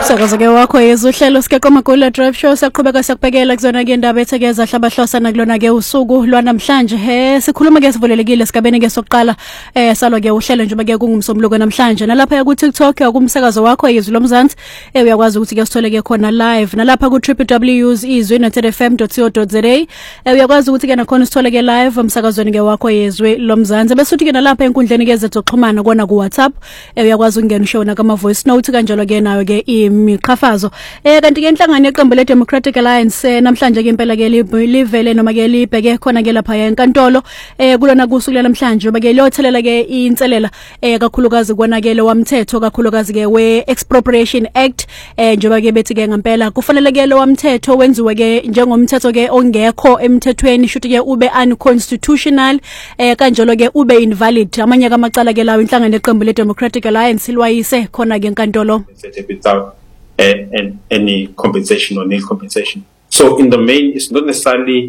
Umsakazo-ke wakho yezuhlelo Sikeka Magula Drive Show saqhubeka sakubhekela kuzona ke indaba ethekeza hlabahlosa nakulona ke usuku lwanamhlanje sikhuluma ke sivulelekile sigabeni ke sokuqala salwa ke uhlelo njengoba ke kungumsombuluko namhlanje nalapha ku TikTok akumsakazo wakho yezwi lomzansi uyakwazi ukuthi ke sithole ke khona live nalapha ku www.izwi.fm.co.za uyakwazi ukuthi ke nakhona sithole ke live umsakazweni ke wakho yezwi lomzansi bese uthi ke nalapha enkundleni ke zezoxhumana kona ku WhatsApp uyakwazi ukungena ushow na kama voice note kanjalo ke nayo ke imiqhafazo kanti ke inhlangano yeqembu le Democratic Alliance namhlanje ke impela ke livele noma ke libheke khona ke lapha enkantolo kulona kusuku namhlanje ngoba ke liyothelela ke inselela kakhulukazi konakele wamthetho kakhulukazi ke we Expropriation Act njengoba ke bethi ke ngempela kufanele ke lo wamthetho wenziwe ke njengomthetho ke ongekho emthethweni shuthi ke ube unconstitutional kanjalo ke ube invalid amanye kamacala ke lawo inhlangano yeqembu le Democratic Alliance liwayise khona ke enkantolo without any compensation or nil compensation. So in the main, it's not necessarily